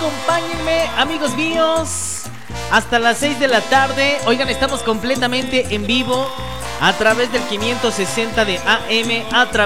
Acompáñenme, amigos míos, hasta las 6 de la tarde. Oigan, estamos completamente en vivo a través del 560 de AM, a través